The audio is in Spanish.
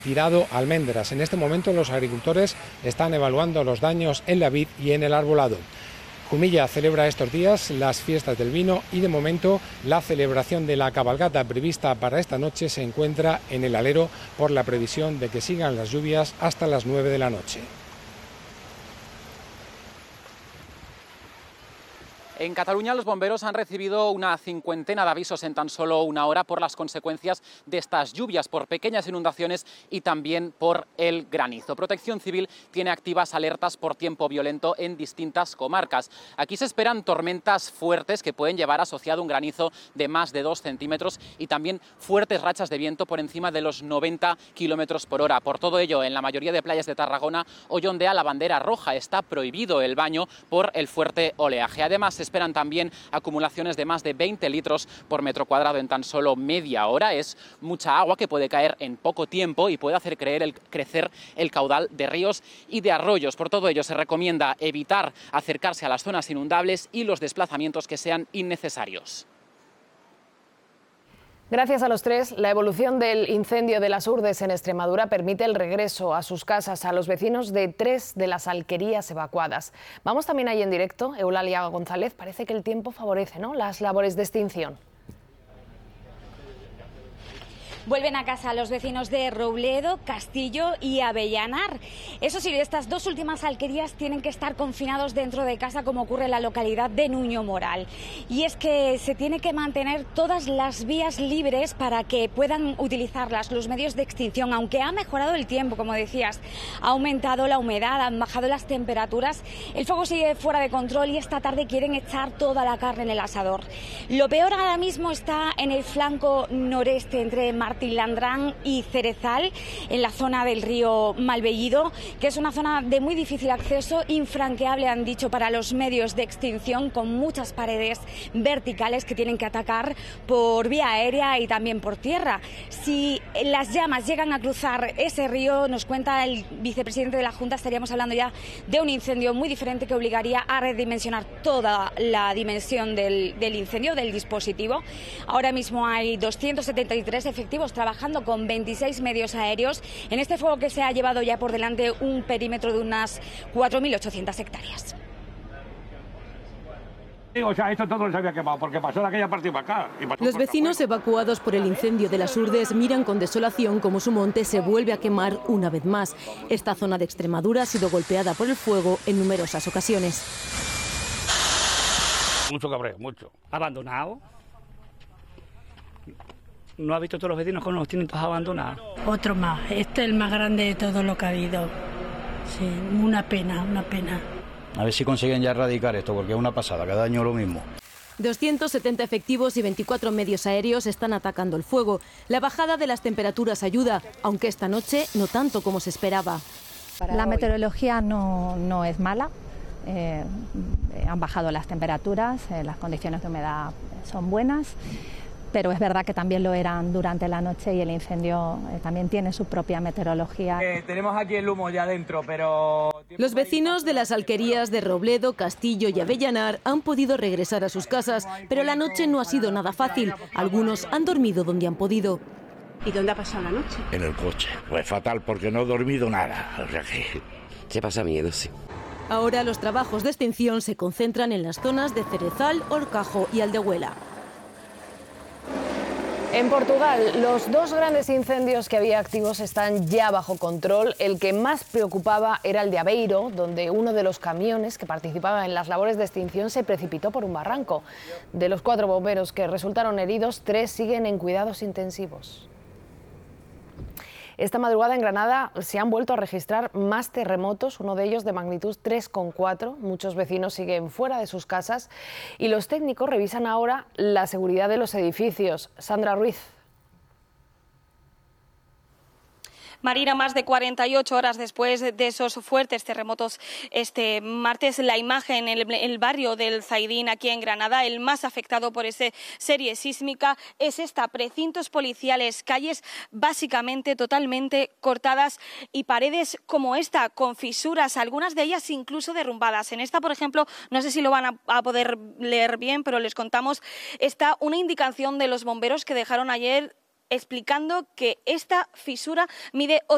tirado almendras. En este momento los agricultores están evaluando los daños en la vid y en el arbolado. Jumilla celebra estos días las fiestas del vino y de momento la celebración de la cabalgata prevista para esta noche se encuentra en el alero por la previsión de que sigan las lluvias hasta las 9 de la noche. En Cataluña los bomberos han recibido una cincuentena de avisos en tan solo una hora por las consecuencias de estas lluvias, por pequeñas inundaciones y también por el granizo. Protección Civil tiene activas alertas por tiempo violento en distintas comarcas. Aquí se esperan tormentas fuertes que pueden llevar asociado un granizo de más de 2 centímetros y también fuertes rachas de viento por encima de los 90 kilómetros por hora. Por todo ello, en la mayoría de playas de Tarragona hoy ondea la bandera roja. Está prohibido el baño por el fuerte oleaje. Además, se esperan también acumulaciones de más de 20 litros por metro cuadrado en tan solo media hora. Es mucha agua que puede caer en poco tiempo y puede hacer crecer el caudal de ríos y de arroyos. Por todo ello, se recomienda evitar acercarse a las zonas inundables y los desplazamientos que sean innecesarios. Gracias a los tres, la evolución del incendio de las Urdes en Extremadura permite el regreso a sus casas a los vecinos de 3 de las alquerías evacuadas. Vamos también ahí en directo. Eulalia González, parece que el tiempo favorece, ¿no?, las labores de extinción. Vuelven a casa los vecinos de Robledo, Castillo y Avellanar. Eso sí, estas dos últimas alquerías tienen que estar confinados dentro de casa, como ocurre en la localidad de Nuño Moral. Y es que se tiene que mantener todas las vías libres para que puedan utilizarlas los medios de extinción. Aunque ha mejorado el tiempo, como decías, ha aumentado la humedad, han bajado las temperaturas, el fuego sigue fuera de control y esta tarde quieren echar toda la carne en el asador. Lo peor ahora mismo está en el flanco noreste, entre Martilandrán y Cerezal, en la zona del río Malvellido, que es una zona de muy difícil acceso, infranqueable, han dicho, para los medios de extinción, con muchas paredes verticales que tienen que atacar por vía aérea y también por tierra. Si las llamas llegan a cruzar ese río, nos cuenta el vicepresidente de la Junta, estaríamos hablando ya de un incendio muy diferente que obligaría a redimensionar toda la dimensión del incendio, del dispositivo. Ahora mismo hay 273 efectivos trabajando con 26 medios aéreos en este fuego que se ha llevado ya por delante un perímetro de unas 4.800 hectáreas. O sea, esto todo se había quemado porque pasó de aquella parte para acá. Los vecinos evacuados por el incendio de las Urdes miran con desolación cómo su monte se vuelve a quemar una vez más. Esta zona de Extremadura ha sido golpeada por el fuego en numerosas ocasiones. Mucho cabreo, mucho. Abandonado. ¿No ha visto todos los vecinos cómo los tienen todos abandonados? Otro más. Este es el más grande de todo lo que ha habido. Sí, una pena, una pena. A ver si consiguen ya erradicar esto, porque es una pasada, cada año lo mismo. 270 efectivos y 24 medios aéreos están atacando el fuego. La bajada de las temperaturas ayuda, aunque esta noche no tanto como se esperaba. La meteorología no es mala. Han bajado las temperaturas, las condiciones de humedad son buenas, pero es verdad que también lo eran durante la noche y el incendio también tiene su propia meteorología. Tenemos aquí el humo ya dentro, pero... Los vecinos de las alquerías de Robledo, Castillo y Avellanar han podido regresar a sus casas, pero la noche no ha sido nada fácil. Algunos han dormido donde han podido. ¿Y dónde ha pasado la noche? En el coche. Pues fatal, porque no he dormido nada. O sea que... Se pasa miedo, sí. Ahora los trabajos de extinción se concentran en las zonas de Cerezal, Horcajo y Aldehuela. En Portugal, los dos grandes incendios que había activos están ya bajo control. El que más preocupaba era el de Aveiro, donde uno de los camiones que participaba en las labores de extinción se precipitó por un barranco. De los 4 bomberos que resultaron heridos, 3 siguen en cuidados intensivos. Esta madrugada en Granada se han vuelto a registrar más terremotos, uno de ellos de magnitud 3,4. Muchos vecinos siguen fuera de sus casas y los técnicos revisan ahora la seguridad de los edificios. Sandra Ruiz. Marina, más de 48 horas después de esos fuertes terremotos este martes, la imagen en el barrio del Zaidín, aquí en Granada, el más afectado por esa serie sísmica, es esta: precintos policiales, calles básicamente totalmente cortadas y paredes como esta, con fisuras, algunas de ellas incluso derrumbadas. En esta, por ejemplo, no sé si lo van a poder leer bien, pero les contamos, está una indicación de los bomberos que dejaron ayer explicando que esta fisura mide